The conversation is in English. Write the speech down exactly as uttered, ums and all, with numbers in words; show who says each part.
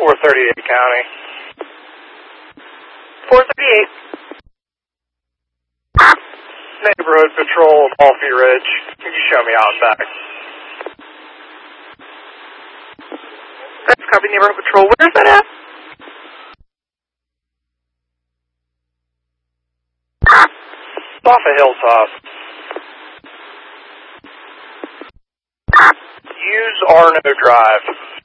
Speaker 1: four thirty-eight County.
Speaker 2: four thirty-eight.
Speaker 1: Neighborhood Patrol, Alfie Ridge. Can you show me out and back?
Speaker 2: That's copy, Neighborhood Patrol. Where's that at?
Speaker 1: It's off a hilltop. Use Arno Drive.